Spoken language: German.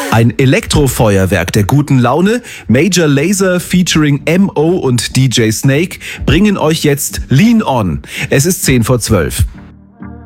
Ein Elektrofeuerwerk der guten Laune, Major Lazer featuring MO und DJ Snake bringen euch jetzt Lean On. Es ist 10 vor 12.